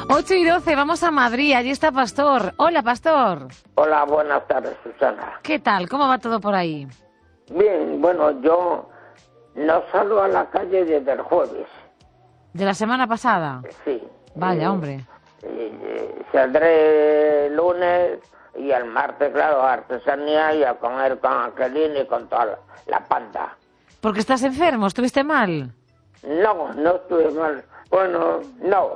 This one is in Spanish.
8:12, vamos a Madrid, allí está Pastor. Hola, Pastor. Hola, buenas tardes, Susana. ¿Qué tal? ¿Cómo va todo por ahí? Bien, bueno, yo no salgo a la calle desde el jueves. ¿De la semana pasada? Sí. Vaya, hombre. Saldré el lunes y el martes, claro, a artesanía y a comer con Angelina y con toda la panda. ¿Porque estás enfermo? ¿Estuviste mal? No, no estuve mal. Bueno, no.